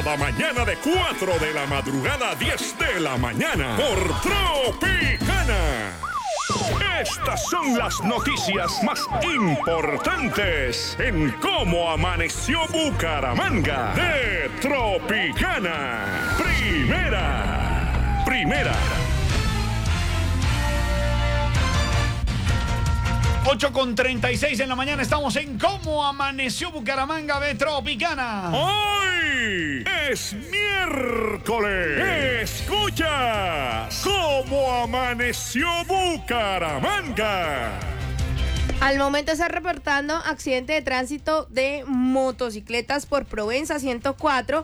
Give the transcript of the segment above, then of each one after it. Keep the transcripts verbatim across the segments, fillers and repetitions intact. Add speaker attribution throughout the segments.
Speaker 1: La mañana de cuatro de la madrugada a diez de la mañana por Tropicana. Estas son las noticias más importantes en cómo amaneció Bucaramanga de Tropicana. Primera, primera.
Speaker 2: ocho con treinta y seis en la mañana, estamos en Cómo Amaneció Bucaramanga de Tropicana.
Speaker 1: Hoy es miércoles. Escuchas Cómo Amaneció Bucaramanga.
Speaker 3: Al momento está reportando accidente de tránsito de motocicletas por Provenza ciento cuatro,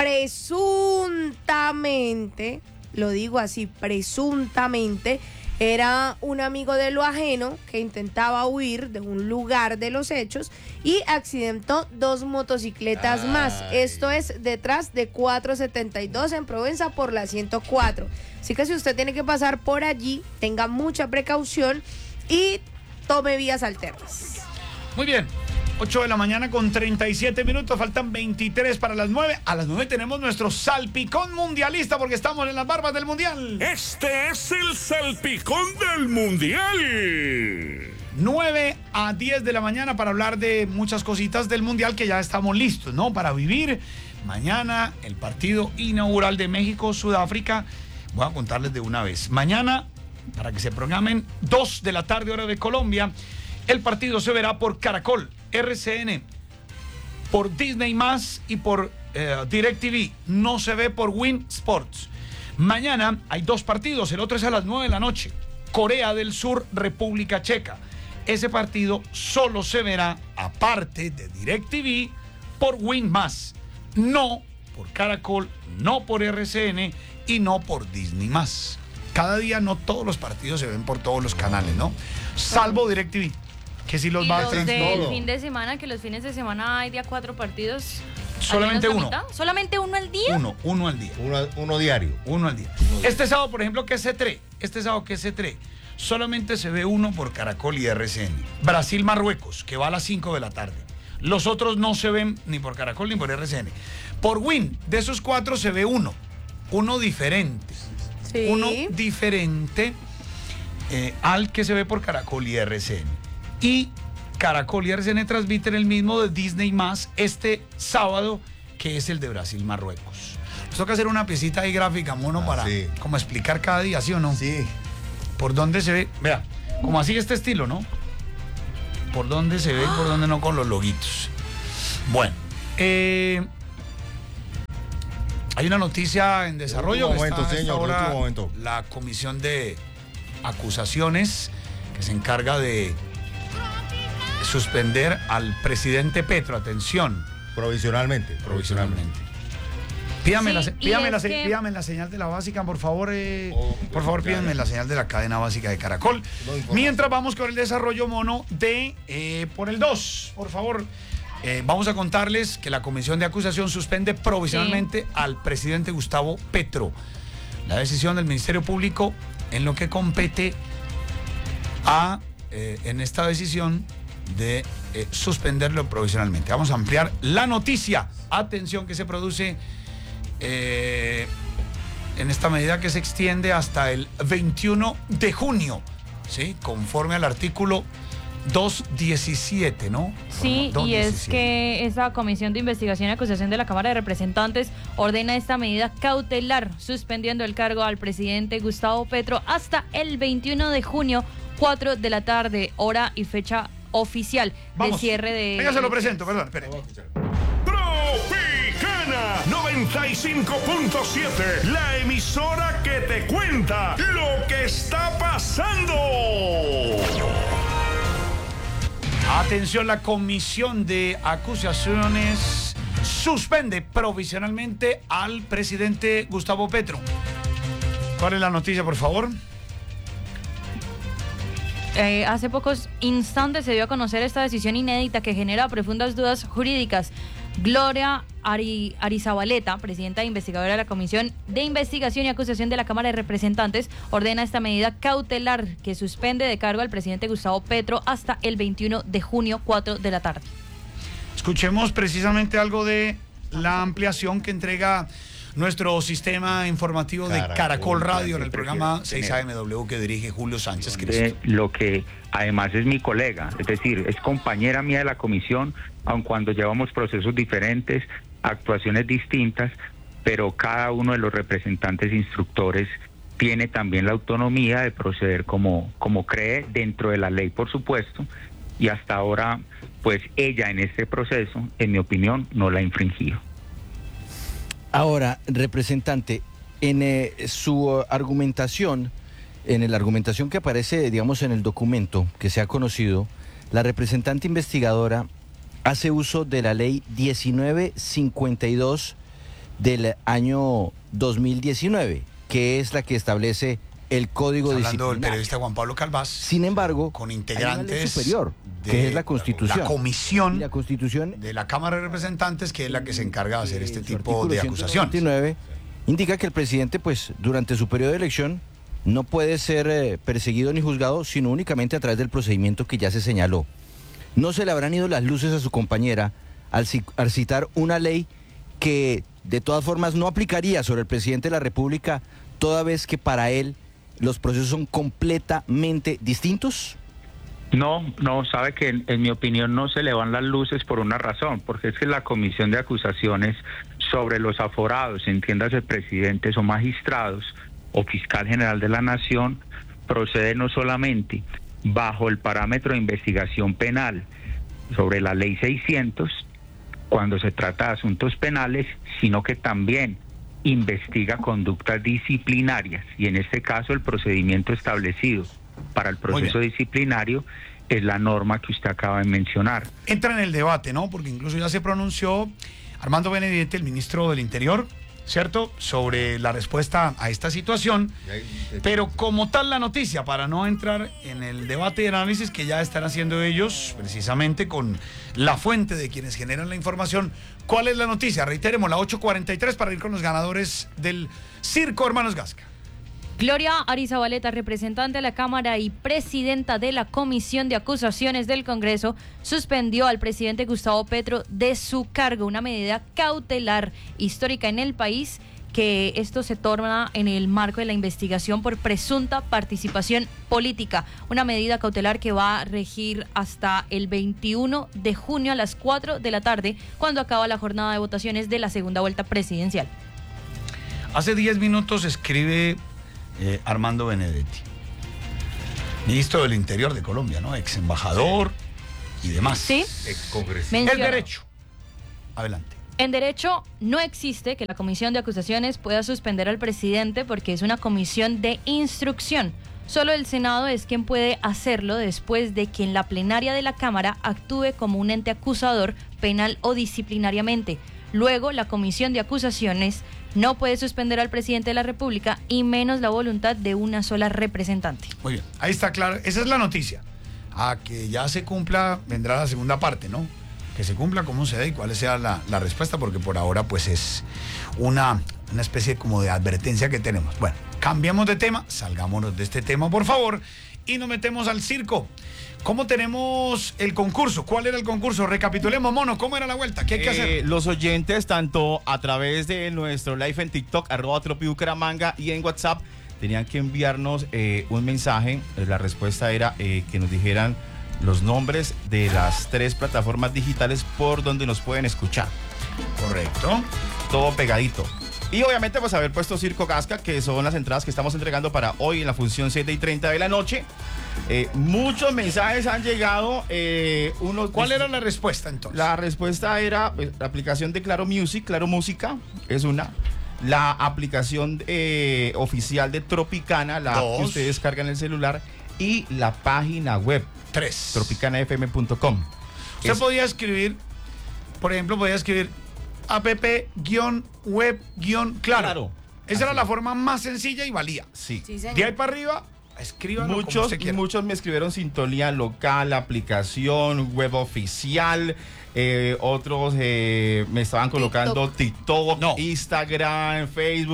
Speaker 3: presuntamente, lo digo así, presuntamente, era un amigo de lo ajeno que intentaba huir de un lugar de los hechos y accidentó dos motocicletas Ay. más. Esto es detrás de cuatrocientos setenta y dos en Provenza por la ciento cuatro. Así que si usted tiene que pasar por allí, tenga mucha precaución y tome vías alternas.
Speaker 2: Muy bien. ocho de la mañana con treinta y siete minutos, faltan veintitrés para las nueve. A las nueve tenemos nuestro salpicón mundialista porque estamos en las barbas del mundial.
Speaker 1: Este es el salpicón del mundial.
Speaker 2: nueve a diez de la mañana para hablar de muchas cositas del mundial que ya estamos listos, ¿no? Para vivir mañana el partido inaugural de México-Sudáfrica. Voy a contarles de una vez. Mañana, para que se programen, dos de la tarde hora de Colombia, el partido se verá por Caracol, R C N, por Disney Más y por eh, DirecTV. No se ve por Win Sports. Mañana hay dos partidos, el otro es a las nueve de la noche. Corea del Sur, República Checa. Ese partido solo se verá, aparte de DirecTV, por Win Más. No por Caracol, no por R C N y no por Disney Más. Cada día no todos los partidos se ven por todos los canales, ¿no? Salvo DirecTV, que si los
Speaker 4: y
Speaker 2: va a
Speaker 4: los
Speaker 2: hacer
Speaker 4: del
Speaker 2: todo.
Speaker 4: fin de semana, que los fines de semana hay día cuatro partidos.
Speaker 2: Solamente uno.
Speaker 4: ¿Solamente uno al día?
Speaker 2: Uno, uno al día.
Speaker 5: Uno, uno diario.
Speaker 2: Uno al día. Uno este sábado, por ejemplo, que es C tres. Este sábado que es C tres. Solamente se ve uno por Caracol y R C N. Brasil-Marruecos, que va a las cinco de la tarde. Los otros no se ven ni por Caracol ni por R C N. Por Win, de esos cuatro se ve uno. Uno diferente.
Speaker 3: Sí.
Speaker 2: Uno diferente eh, al que se ve por Caracol y R C N. Y Caracol y R C N transmiten el mismo de Disney Más este sábado, que es el de Brasil-Marruecos. Nos toca hacer una piecita ahí gráfica, mono, ah, para sí. como explicar cada día, ¿sí o no?
Speaker 5: Sí.
Speaker 2: Por dónde se ve, vea, como así este estilo, ¿no? Por dónde se ve y por dónde no con los loguitos. Bueno, eh... hay una noticia en desarrollo.
Speaker 5: Un momento,
Speaker 2: que está
Speaker 5: señor,
Speaker 2: ahora
Speaker 5: un momento.
Speaker 2: La comisión de acusaciones que se encarga de suspender al presidente Petro. Atención.
Speaker 5: Provisionalmente.
Speaker 2: Provisionalmente. Pídame,
Speaker 4: Sí,
Speaker 2: la, pídame, la,
Speaker 4: que...
Speaker 2: pídame la señal de la básica, por favor. Eh,
Speaker 5: oh,
Speaker 2: por favor,
Speaker 5: claro.
Speaker 2: pídame la señal de la cadena básica de Caracol. No Mientras vamos con el desarrollo, mono, de eh, por el dos. Por favor. Eh, vamos a contarles que la comisión de acusación suspende provisionalmente sí. al presidente Gustavo Petro. La decisión del Ministerio Público en lo que compete a, eh, en esta decisión de eh, suspenderlo provisionalmente. Vamos a ampliar la noticia. Atención, que se produce eh, en esta medida que se extiende hasta el veintiuno de junio, ¿sí? Conforme al artículo doscientos diecisiete, ¿no?
Speaker 4: Sí, y es que esta comisión de investigación y acusación de la Cámara de Representantes ordena esta medida cautelar, suspendiendo el cargo al presidente Gustavo Petro hasta el veintiuno de junio, cuatro de la tarde, hora y fecha oficial
Speaker 2: Vamos.
Speaker 4: de cierre de...
Speaker 2: Venga, se lo presento, perdón, espere.
Speaker 1: Tropicana noventa y cinco punto siete, la emisora que te cuenta lo que está pasando.
Speaker 2: Atención, la comisión de acusaciones suspende provisionalmente al presidente Gustavo Petro. ¿Cuál es la noticia, por favor?
Speaker 4: Eh, hace pocos instantes se dio a conocer esta decisión inédita que genera profundas dudas jurídicas. Gloria Ari, Arizabaleta, presidenta e investigadora de la Comisión de Investigación y Acusación de la Cámara de Representantes, ordena esta medida cautelar que suspende de cargo al presidente Gustavo Petro hasta el veintiuno de junio, cuatro de la tarde.
Speaker 2: Escuchemos precisamente algo de la ampliación que entrega nuestro sistema informativo de
Speaker 5: Caracol,
Speaker 2: Caracol Radio en el
Speaker 6: prefiero
Speaker 2: programa seis
Speaker 6: tener-
Speaker 2: A M W que dirige Julio Sánchez
Speaker 6: de
Speaker 2: Cristo.
Speaker 6: lo que además es mi colega, es decir, es compañera mía de la comisión, aun cuando llevamos procesos diferentes, actuaciones distintas, pero cada uno de los representantes instructores tiene también la autonomía de proceder como, como cree, dentro de la ley, por supuesto, y hasta ahora, pues ella en este proceso, en mi opinión, no la ha infringido.
Speaker 7: Ahora, representante, en eh, su argumentación, en la argumentación que aparece, digamos, en el documento que se ha conocido, la representante investigadora hace uso de la ley diecinueve cincuenta y dos del año dos mil diecinueve, que es la que establece el código
Speaker 2: Está hablando del
Speaker 7: disciplinario.
Speaker 2: periodista Juan Pablo Calvás.
Speaker 7: Sin embargo,
Speaker 2: con
Speaker 7: hay una ley
Speaker 2: integrantes
Speaker 7: superior,
Speaker 2: de
Speaker 7: que es la Constitución.
Speaker 2: la comisión
Speaker 7: Y la Constitución
Speaker 2: de la Cámara de Representantes, que es la que se encarga de hacer este
Speaker 7: en su
Speaker 2: tipo
Speaker 7: artículo
Speaker 2: de
Speaker 7: ciento
Speaker 2: acusaciones.
Speaker 7: noventa y nueve indica que el presidente, pues, durante su periodo de elección no puede ser eh, perseguido ni juzgado, sino únicamente a través del procedimiento que ya se señaló. No se le habrán ido las luces a su compañera al, ci- al citar una ley que de todas formas no aplicaría sobre el presidente de la República, toda vez que para él los procesos son completamente distintos.
Speaker 6: No, no, sabe que en, en mi opinión no se le van las luces por una razón, porque es que la comisión de acusaciones sobre los aforados, entiéndase presidentes o magistrados o fiscal general de la nación, procede no solamente bajo el parámetro de investigación penal sobre la ley seiscientos, cuando se trata de asuntos penales, sino que también investiga conductas disciplinarias, y en este caso el procedimiento establecido para el proceso disciplinario es la norma que usted acaba de mencionar.
Speaker 2: Entra en el debate, ¿no? Porque incluso ya se pronunció Armando Benedetti, el ministro del Interior, ¿cierto?, sobre la respuesta a esta situación, pero como tal la noticia, para no entrar en el debate y el análisis que ya están haciendo ellos, precisamente con la fuente de quienes generan la información, ¿cuál es la noticia? Reiteremos, la ocho cuarenta y tres para ir con los ganadores del Circo Hermanos Gasca.
Speaker 4: Gloria Arizabaleta, representante de la Cámara y presidenta de la Comisión de Acusaciones del Congreso, suspendió al presidente Gustavo Petro de su cargo, una medida cautelar histórica en el país, que esto se torna en el marco de la investigación por presunta participación política, una medida cautelar que va a regir hasta el veintiuno de junio a las cuatro de la tarde, cuando acaba la jornada de votaciones de la segunda vuelta presidencial.
Speaker 2: Hace diez minutos escribe eh, Armando Benedetti, ministro del Interior de Colombia, ¿no? Ex embajador y demás.
Speaker 4: Sí.
Speaker 5: Excongresista.
Speaker 2: El
Speaker 4: Menciona-
Speaker 2: derecho. Adelante.
Speaker 4: En derecho no existe que la comisión de acusaciones pueda suspender al presidente porque es una comisión de instrucción. Solo el Senado es quien puede hacerlo después de que en la plenaria de la Cámara actúe como un ente acusador penal o disciplinariamente. Luego, la comisión de acusaciones no puede suspender al presidente de la República y menos la voluntad de una sola representante.
Speaker 2: Muy bien, ahí está claro. Esa es la noticia. A que ya se cumpla, vendrá la segunda parte, ¿no? Que se cumpla cómo se dé y cuál sea la, la respuesta, porque por ahora pues es una, una especie como de advertencia que tenemos. Bueno, cambiemos de tema, salgámonos de este tema, por favor, y nos metemos al circo. ¿Cómo tenemos el concurso? ¿Cuál era el concurso? Recapitulemos, mono, ¿cómo era la vuelta? ¿Qué hay que
Speaker 8: Eh,
Speaker 2: hacer?
Speaker 8: los oyentes, tanto a través de nuestro live en TikTok, arroba Tropi Bucaramanga, y en WhatsApp, tenían que enviarnos eh, un mensaje. Eh, La respuesta era eh, que nos dijeran los nombres de las tres plataformas digitales por donde nos pueden escuchar.
Speaker 2: Correcto.
Speaker 8: Todo pegadito. Y obviamente pues haber puesto Circo Gasca, que son las entradas que estamos entregando para hoy en la función siete y treinta de la noche. Eh, muchos mensajes han llegado. Eh, unos,
Speaker 2: ¿Cuál era la respuesta entonces?
Speaker 8: La respuesta era pues, la aplicación de Claro Music, Claro Música, es una. La aplicación eh, oficial de Tropicana, la app que
Speaker 2: Dos.
Speaker 8: ustedes descargan en el celular, y la página web,
Speaker 2: Tres.
Speaker 8: tropicana f m punto com.
Speaker 2: Usted
Speaker 8: Es-
Speaker 2: podía escribir, por ejemplo, podía escribir app-web-claro.
Speaker 8: Claro.
Speaker 2: Esa era
Speaker 8: Así.
Speaker 2: la forma más sencilla y valía.
Speaker 8: Sí.
Speaker 3: Sí, señor.
Speaker 2: De ahí para arriba, escriban como
Speaker 8: Muchos,
Speaker 2: usted quiera.
Speaker 8: muchos me escribieron sintonía local, aplicación, web oficial. eh, otros eh, me estaban colocando TikTok,
Speaker 2: No.
Speaker 8: Instagram, Facebook.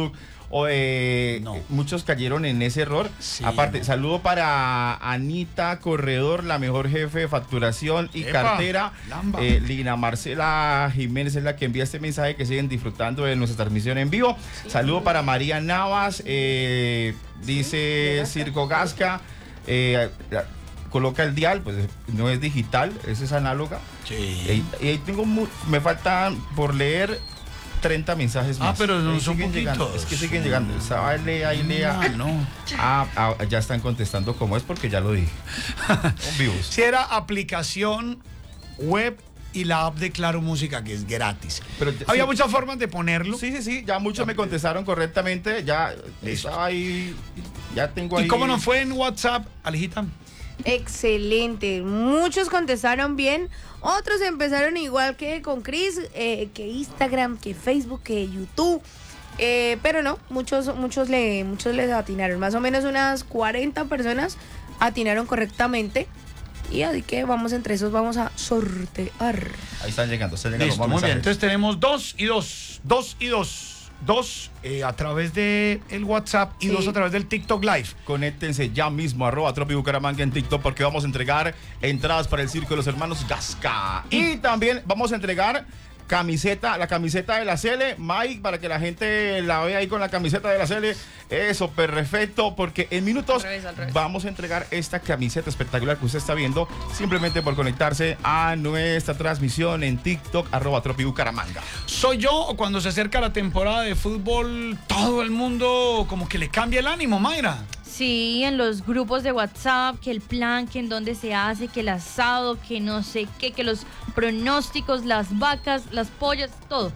Speaker 8: o, eh,
Speaker 2: No.
Speaker 8: muchos cayeron en ese error.
Speaker 2: Sí,
Speaker 8: Aparte,
Speaker 2: no.
Speaker 8: saludo para Anita Corredor, la mejor jefe de facturación y
Speaker 2: Epa,
Speaker 8: cartera.
Speaker 2: lamba.
Speaker 8: Eh, Lina Marcela Jiménez es la que envía este mensaje, que siguen disfrutando de nuestra transmisión en vivo. Saludo para María Navas, eh, dice Circo Gasca, eh, coloca el dial, pues no es digital, ese es análoga.
Speaker 2: Sí.
Speaker 8: Y, y ahí tengo, mu- me faltan por leer treinta mensajes más.
Speaker 2: Ah, pero no
Speaker 8: Ahí
Speaker 2: son
Speaker 8: siguen llegando,
Speaker 2: poquitos.
Speaker 8: es que siguen llegando. Estaba ahí, lea, ahí, lea.
Speaker 2: Ah, no.
Speaker 8: Ah, ah, ya están contestando como es porque ya lo dije. Son vivos.
Speaker 2: Si era aplicación web y la app de Claro Música, que es gratis.
Speaker 8: Pero ya-
Speaker 2: Había
Speaker 8: sí.
Speaker 2: muchas formas de ponerlo.
Speaker 8: Sí, sí, sí, ya muchos me contestaron correctamente. Ya
Speaker 2: Listo.
Speaker 8: estaba ahí, ya tengo ahí.
Speaker 2: ¿Y cómo nos fue en WhatsApp, Alijita?
Speaker 3: Excelente. Muchos contestaron bien. Otros empezaron igual que con Chris, eh, que Instagram, que Facebook, que YouTube. Eh, pero no, muchos, muchos le, muchos les atinaron. Más o menos unas cuarenta personas atinaron correctamente. Y así que vamos, entre esos vamos a sortear.
Speaker 8: Ahí están llegando, están llegando
Speaker 2: Listo,
Speaker 8: más
Speaker 2: muy bien.
Speaker 8: mensajes.
Speaker 2: Entonces tenemos dos y dos. Dos y dos. Dos eh, a través de el WhatsApp y
Speaker 3: Sí.
Speaker 2: dos a través del TikTok Live.
Speaker 8: Conéctense ya mismo, arroba Tropi Bucaramanga en TikTok, porque vamos a entregar entradas para el Circo de los Hermanos Gasca. Y también vamos a entregar camiseta, la camiseta de la Cele, Mike, para que la gente la vea ahí con la camiseta de la Cele. Eso, perfecto, porque en minutos
Speaker 4: Al revés, al revés.
Speaker 8: vamos a entregar esta camiseta espectacular que usted está viendo, simplemente por conectarse a nuestra transmisión en TikTok, arroba Tropi Bucaramanga.
Speaker 2: ¿Soy yo o cuando se acerca la temporada de fútbol todo el mundo como que le cambia el ánimo, Mayra?
Speaker 4: Sí, en los grupos de WhatsApp, que el plan, que en dónde se hace, que el asado, que no sé qué, que los pronósticos, las vacas, las pollas, todo.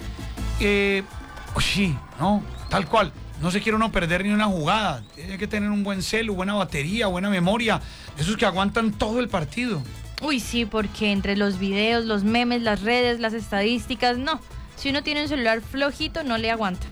Speaker 2: Eh, pues sí, no, tal cual. No se quiere uno perder ni una jugada. Tiene que tener un buen celu, buena batería, buena memoria. Esos que aguantan todo el partido.
Speaker 4: Uy, sí, porque entre los videos, los memes, las redes, las estadísticas, no. Si uno tiene un celular flojito, no le aguanta.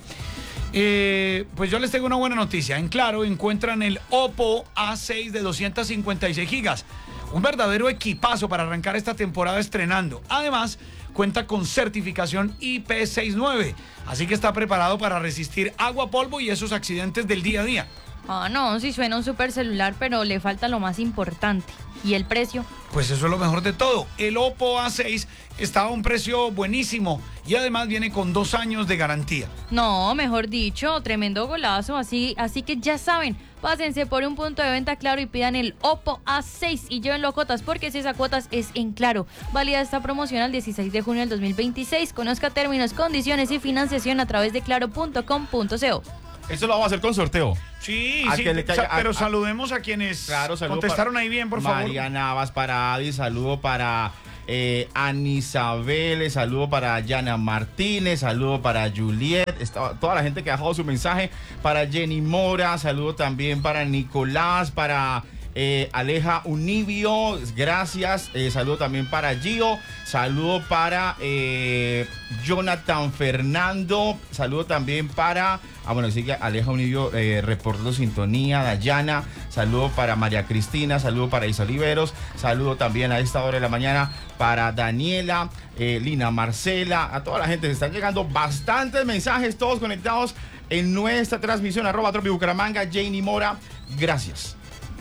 Speaker 2: Eh, pues yo les tengo una buena noticia. En Claro encuentran el Oppo A seis de doscientos cincuenta y seis gigas. Un verdadero equipazo para arrancar esta temporada estrenando. Además, cuenta con certificación I P sesenta y nueve. Así que está preparado para resistir agua, polvo y esos accidentes del día a día.
Speaker 4: Ah, no, sí suena un super celular, pero le falta lo más importante. ¿Y el precio?
Speaker 2: Pues eso es lo mejor de todo. El Oppo A seis está a un precio buenísimo y además viene con dos años de garantía.
Speaker 4: No, mejor dicho, tremendo golazo. Así, así que ya saben, pásense por un punto de venta Claro y pidan el Oppo A seis y llévenlo a cuotas, porque si es a cuotas es en Claro. Válida esta promoción al dieciséis de junio del dos mil veintiséis. Conozca términos, condiciones y financiación a través de claro punto com punto co.
Speaker 8: Eso lo vamos a hacer con sorteo.
Speaker 2: Sí,
Speaker 8: A
Speaker 2: sí,
Speaker 8: que le caiga-
Speaker 2: sa- pero
Speaker 8: a- a-
Speaker 2: saludemos a quienes
Speaker 8: Claro, saludo
Speaker 2: contestaron
Speaker 8: para
Speaker 2: ahí bien, por favor.
Speaker 8: María Navas, para Adi, saludo para eh, Anisabel, saludo para Yana Martínez, saludo para Juliet, estaba, toda la gente que ha dejado su mensaje, para Jenny Mora, saludo también para Nicolás, para eh, Aleja Unibio, gracias, eh, saludo también para Gio, saludo para eh, Jonathan Fernando, saludo también para... Ah, bueno, sigue Aleja Unibio, eh, reportando sintonía, Dayana, saludo para María Cristina, saludo para Isa Oliveros, saludo también a esta hora de la mañana para Daniela, eh, Lina Marcela, a toda la gente, se están llegando bastantes mensajes, todos conectados en nuestra transmisión, arroba Tropi Bucaramanga, Janie Mora, gracias.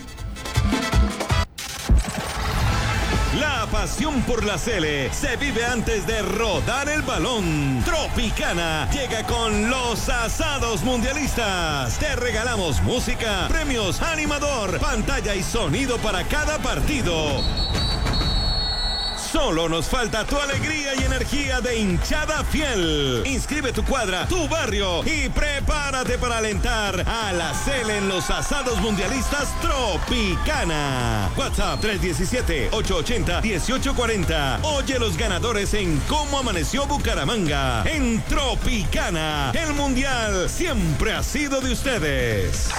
Speaker 9: La pasión por la Cele se vive antes de rodar el balón. Tropicana llega con los asados mundialistas. Te regalamos música, premios, animador, pantalla y sonido para cada partido. Solo nos falta tu alegría y energía de hinchada fiel. Inscribe tu cuadra, tu barrio y prepárate para alentar a la Cele en los asados mundialistas Tropicana. WhatsApp tres uno siete, ocho ocho cero, uno ocho cuatro cero. Oye los ganadores en Cómo Amaneció Bucaramanga. En Tropicana, el mundial siempre ha sido de ustedes.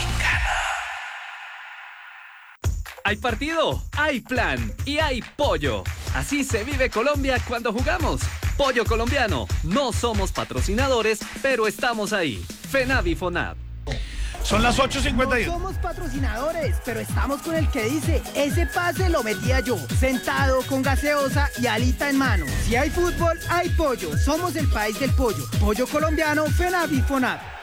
Speaker 10: Hay partido, hay plan y hay pollo. Así se vive Colombia cuando jugamos. Pollo colombiano. No somos patrocinadores, pero estamos ahí. FENAVI FONAV.
Speaker 2: Son las ocho cincuenta y uno.
Speaker 11: No somos patrocinadores, pero estamos con el que dice, ese pase lo metía yo, sentado con gaseosa y alita en mano. Si hay fútbol, hay pollo. Somos el país del pollo. Pollo colombiano, FENAVI FONAV.